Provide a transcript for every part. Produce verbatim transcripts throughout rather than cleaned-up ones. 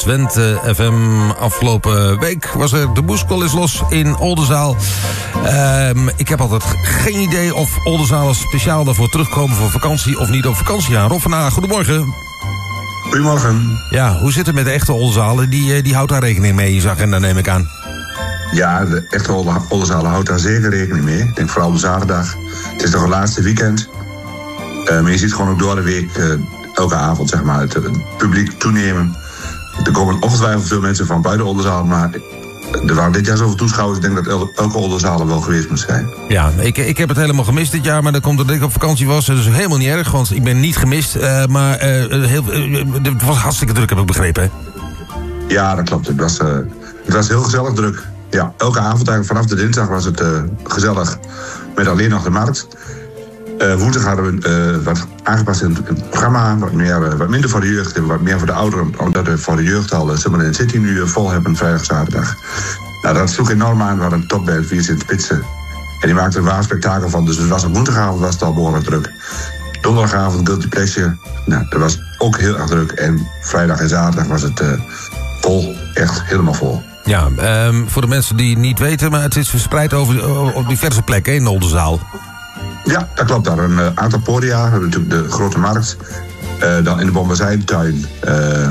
Twente F M. Afgelopen week was er de Boeskol is los in Oldenzaal. Um, ik heb altijd geen idee of Oldenzaalers speciaal daarvoor terugkomen voor vakantie of niet op vakantie gaan. Rob van A, goedemorgen. Goedemorgen. Ja, hoe zit het met de echte Oldenzalen? Die, die houdt daar rekening mee, je zag, en dan neem ik aan. Ja, de echte Oldenzalen houdt daar zeker rekening mee. Ik denk vooral op zaterdag. Het is toch het laatste weekend. Uh, maar je ziet gewoon ook door de week, uh, elke avond, zeg maar, het, het publiek toenemen. Er komen ongetwijfeld veel mensen van buiten Oldenzaal, maar er waren dit jaar zoveel toeschouwers. Ik denk dat elke Oldenzaal wel geweest moet zijn. Ja, ik, ik heb het helemaal gemist dit jaar, maar dat komt omdat ik op vakantie was. Dat is helemaal niet erg, want ik ben niet gemist. Uh, maar uh, heel, uh, het was hartstikke druk, heb ik begrepen, hè? Ja, dat klopt. Het was, uh, het was heel gezellig druk. Ja, elke avond, eigenlijk vanaf de dinsdag was het uh, gezellig met alleen nog de markt. Uh, woensdag hadden we uh, wat aangepast in het programma, wat, meer, uh, wat minder voor de jeugd en wat meer voor de ouderen, omdat we voor de jeugd al uh, Summer in City nu uh, vol hebben, vrijdag, zaterdag. Nou, dat sloeg enorm aan, we hadden een topband, Vier in Spitsen. En die maakte een waar spektakel van, dus het was op woensdagavond was het al behoorlijk druk. Donderdagavond, Guilty Pleasure, nou, dat was ook heel erg druk. En vrijdag en zaterdag was het uh, vol, echt helemaal vol. Ja, um, voor de mensen die het niet weten, maar het is verspreid over op diverse plekken in Oldenzaal. Ja, dat klopt. Daar een uh, aantal podia. We hebben natuurlijk de grote markt. Uh, dan in de Bombazijntuin. Uh,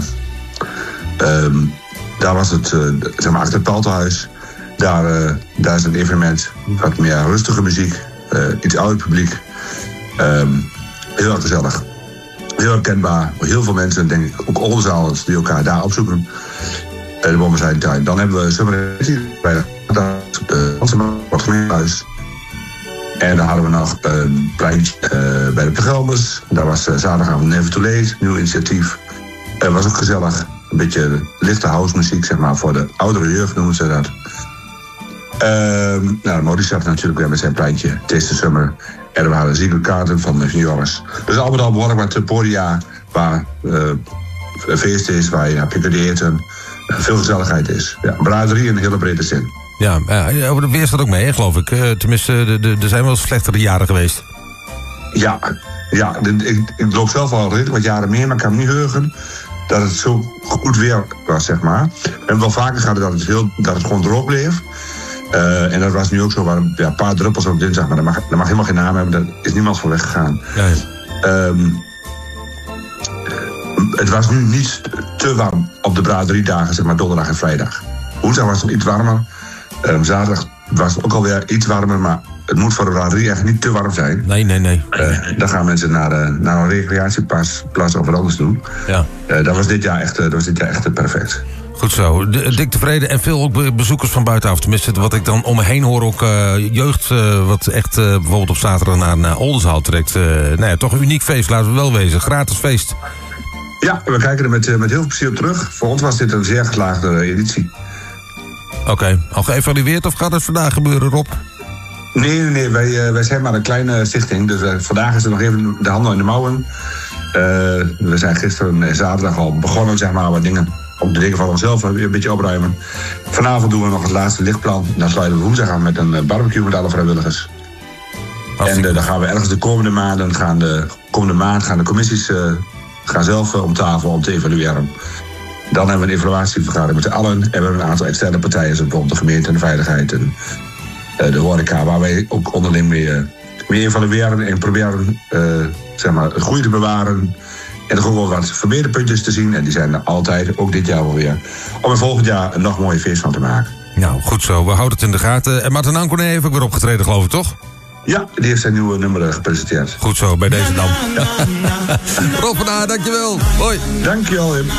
um, daar was het, uh, zeg maar, achter het Paltenhuis. Daar, uh, daar is een evenement. Wat meer rustige muziek. Uh, iets ouder publiek. Um, heel erg gezellig. Heel herkenbaar. Heel veel mensen, denk ik, ook Oldenzaalers die elkaar daar opzoeken. Uh, de Bombazijntuin. Dan hebben we Summer bij de het gemeentehuis. En dan hadden we nog een pleintje uh, bij de Pelgelmers. Daar was uh, zaterdagavond Never Too Late, nieuw initiatief. Het uh, was ook gezellig. Een beetje lichte housemuziek, zeg maar, voor de oudere jeugd noemen ze dat. Uh, nou, Modi zat natuurlijk weer met zijn pleintje, Taste the Summer. En er waren ziekenkaarten van de juniors. Dus al met al behoorlijk wat podia waar uh, een feest is, waar je hebt gecadeerd en uh, veel gezelligheid is. Ja, braderie in een hele brede zin. Ja, uh, over de weer staat ook mee, hè, geloof ik. Uh, tenminste, er zijn wel slechtere jaren geweest. Ja, ja ik, ik loop zelf al redelijk wat jaren meer, maar ik kan me niet heugen dat het zo goed weer was, zeg maar. We hebben wel vaker gehad dat het, heel, dat het gewoon droog bleef. Uh, en dat was nu ook zo, waar ja, een paar druppels op dinsdag, maar dat mag, dat mag helemaal geen naam hebben, daar is niemand voor weggegaan. Ja, ja. Um, het was nu niet te warm op de braderiedagen, zeg maar donderdag en vrijdag. Woensdag was het iets warmer. Um, zaterdag was het ook alweer iets warmer, maar het moet voor de braderie eigenlijk niet te warm zijn. Nee, nee, nee. Uh, dan gaan mensen naar, uh, naar een recreatieplaats of wat anders doen. Ja. Uh, dat was dit jaar echt, uh, dat was dit jaar echt perfect. Goed zo. Dik tevreden en veel ook bezoekers van buitenaf. Tenminste, wat ik dan om me heen hoor, ook uh, jeugd uh, wat echt uh, bijvoorbeeld op zaterdag naar, naar Oldenzaal trekt. Uh, nou ja, toch een uniek feest, laten we wel wezen. Gratis feest. Ja, we kijken er met, uh, met heel veel plezier op terug. Voor ons was dit een zeer geslaagde editie. Oké, okay. Al geëvalueerd of gaat het vandaag gebeuren, Rob? Nee, nee, nee. Wij, uh, wij zijn maar een kleine stichting. Dus uh, vandaag is er nog even de handen in de mouwen. Uh, we zijn gisteren en zaterdag al begonnen, zeg maar, wat dingen. Om de dingen van onszelf weer een beetje opruimen. Vanavond doen we nog het laatste lichtplan. Dan sluiten we woensdag aan met een barbecue met alle vrijwilligers. Hartstikke. En uh, dan gaan we ergens de komende maanden, gaan de komende maand gaan de commissies uh, gaan zelf uh, om tafel om te evalueren. Dan hebben we een evaluatievergadering met z'n allen. En we hebben een aantal externe partijen, zoals bijvoorbeeld de gemeente en de veiligheid en uh, de horeca, waar wij ook onderling mee, uh, mee evalueren en proberen uh, zeg maar, het goede te bewaren. En er ook wel wat verbeterpuntjes te zien. En die zijn er altijd, ook dit jaar wel weer. Om er volgend jaar een nog mooie feest van te maken. Nou, goed zo. We houden het in de gaten. En Martin Ankoné heeft ook weer opgetreden, geloof ik, toch? Ja, die heeft zijn nieuwe nummer gepresenteerd. Goed zo, bij deze dan. Rob van A, dankjewel. Hoi. Dankjewel, Wim.